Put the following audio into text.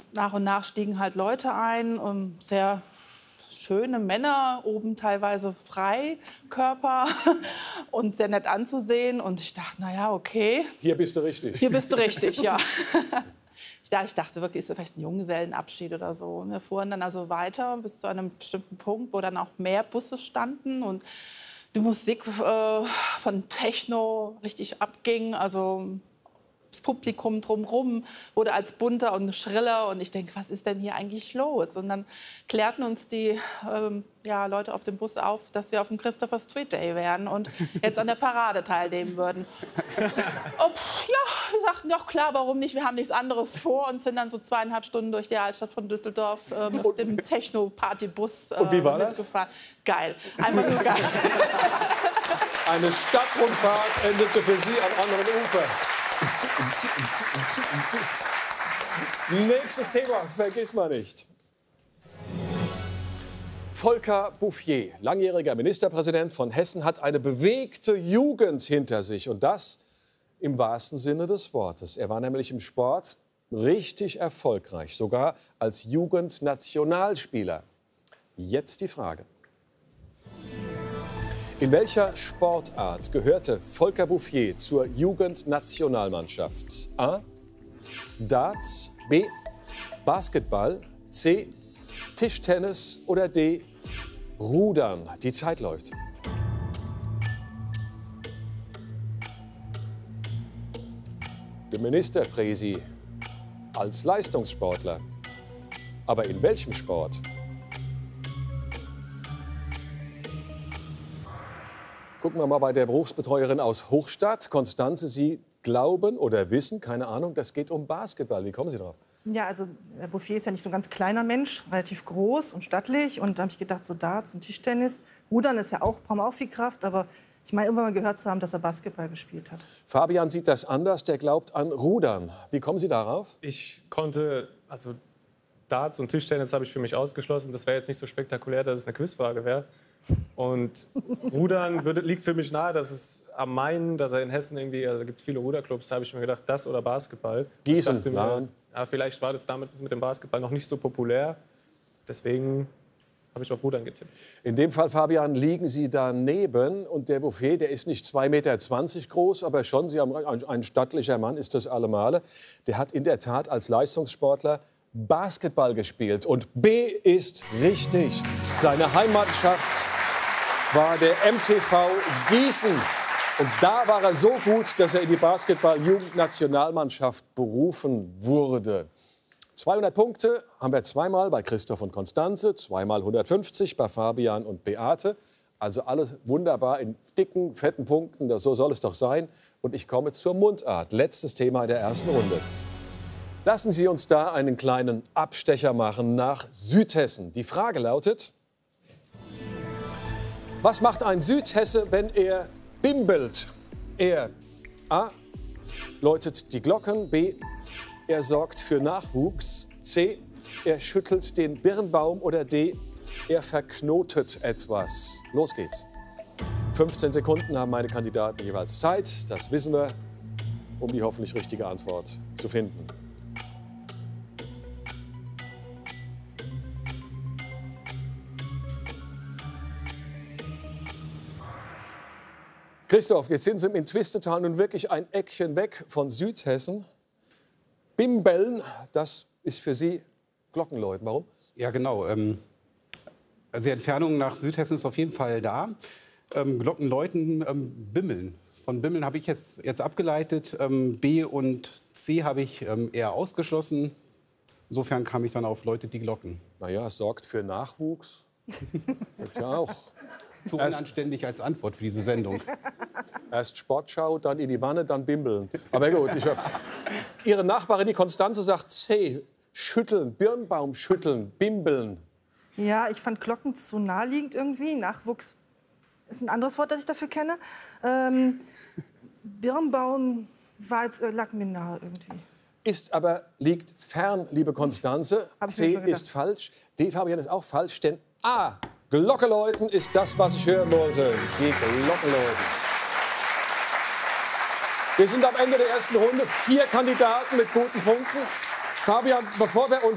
nach und nach stiegen halt Leute ein, sehr schöne Männer, oben teilweise Freikörper und sehr nett anzusehen. Und ich dachte, na ja, okay. Hier bist du richtig. Hier bist du richtig, ja. Ich dachte wirklich, ist vielleicht ein Junggesellenabschied oder so. Und wir fuhren dann also weiter bis zu einem bestimmten Punkt, wo dann auch mehr Busse standen und die Musik von Techno richtig abging. Also das Publikum drumherum wurde als bunter und schriller. Und ich denke, was ist denn hier eigentlich los? Und dann klärten uns die Leute auf dem Bus auf, dass wir auf dem Christopher Street Day wären und jetzt an der Parade teilnehmen würden. Wir sagten, ja klar, warum nicht? Wir haben nichts anderes vor und sind dann so 2,5 Stunden durch die Altstadt von Düsseldorf mit dem Techno-Party-Bus und wie war das? Geil, einfach nur geil. Eine Stadtrundfahrt endete für Sie am anderen Ufer. Nächstes Thema, vergiss mal nicht. Volker Bouffier, langjähriger Ministerpräsident von Hessen, hat eine bewegte Jugend hinter sich. Und das im wahrsten Sinne des Wortes. Er war nämlich im Sport richtig erfolgreich, sogar als Jugendnationalspieler. Jetzt die Frage. In welcher Sportart gehörte Volker Bouffier zur Jugendnationalmannschaft? A. Darts, B. Basketball, C. Tischtennis oder D. Rudern? Die Zeit läuft. Der Ministerpräsi als Leistungssportler. Aber in welchem Sport? Gucken wir mal bei der Berufsbetreuerin aus Hochstadt. Konstanze, Sie glauben oder wissen, keine Ahnung, das geht um Basketball. Wie kommen Sie drauf? Ja, also Herr Bouffier ist ja nicht so ein ganz kleiner Mensch, relativ groß und stattlich. Und da habe ich gedacht, so Darts und Tischtennis. Rudern ist ja auch, braucht man auch viel Kraft, aber ich meine, irgendwann mal gehört zu haben, dass er Basketball gespielt hat. Fabian sieht das anders, der glaubt an Rudern. Wie kommen Sie darauf? Ich konnte, also Darts und Tischtennis habe ich für mich ausgeschlossen. Das wäre jetzt nicht so spektakulär, dass es eine Quizfrage wäre. Und Rudern liegt für mich nahe, dass es am Main, dass er in Hessen irgendwie, also da gibt es viele Ruderclubs, da habe ich mir gedacht, das oder Basketball. Gießen, ja, vielleicht war das damit mit dem Basketball noch nicht so populär. Deswegen habe ich auf Rudern getippt. In dem Fall, Fabian, liegen Sie daneben. Und der Bouffier, der ist nicht 2,20 Meter groß, aber schon, Sie haben ein stattlicher Mann, ist das allemal. Der hat in der Tat als Leistungssportler Basketball gespielt. Und B ist richtig. Seine Heimatmannschaft war der MTV Gießen. Und da war er so gut, dass er in die Basketball-Jugendnationalmannschaft berufen wurde. 200 Punkte haben wir zweimal bei Christoph und Konstanze, zweimal 150 bei Fabian und Beate. Also alles wunderbar in dicken, fetten Punkten, so soll es doch sein. Und ich komme zur Mundart, letztes Thema der ersten Runde. Lassen Sie uns da einen kleinen Abstecher machen nach Südhessen. Die Frage lautet: Was macht ein Südhesse, wenn er bimbelt? Er A. läutet die Glocken, B. er sorgt für Nachwuchs, C. er schüttelt den Birnbaum oder D. er verknotet etwas. Los geht's. 15 Sekunden haben meine Kandidaten jeweils Zeit, das wissen wir, um die hoffentlich richtige Antwort zu finden. Christoph, jetzt sind Sie im Twistetal nun wirklich ein Eckchen weg von Südhessen. Bimbeln, das ist für Sie Glockenläuten. Warum? Ja, genau. Also die Entfernung nach Südhessen ist auf jeden Fall da. Glockenläuten, bimmeln. Von bimmeln habe ich jetzt abgeleitet. B und C habe ich eher ausgeschlossen. Insofern kam ich dann auf Leute die Glocken. Naja, es sorgt für Nachwuchs. Ja auch. Zu unanständig als Antwort für diese Sendung. Erst Sportschau, dann in die Wanne, dann bimbeln. Aber gut, Ihre Nachbarin, die Konstanze, sagt C. Schütteln, Birnbaum schütteln, bimbeln. Ja, ich fand Glocken zu naheliegend irgendwie. Nachwuchs ist ein anderes Wort, das ich dafür kenne. Birnbaum lag mir nahe irgendwie. Ist aber, liegt fern, liebe Konstanze. C ist falsch. D, Fabian, ist auch falsch, denn A. Glocke läuten ist das, was ich hören wollte. Die Glocke läuten. Wir sind am Ende der ersten Runde. 4 Kandidaten mit guten Punkten. Fabian, bevor wir uns